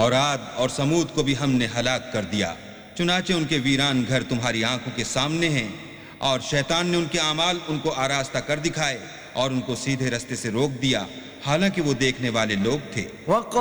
और आद और समूद को भी हमने हलाक कर दिया। चुनाचे उनके वीरान घर तुम्हारी आंखों के सामने हैं, और शैतान ने उनके आमाल उनको आरास्ता कर दिखाए और उनको सीधे रास्ते से रोक दिया, हालांकि वो देखने वाले लोग थे।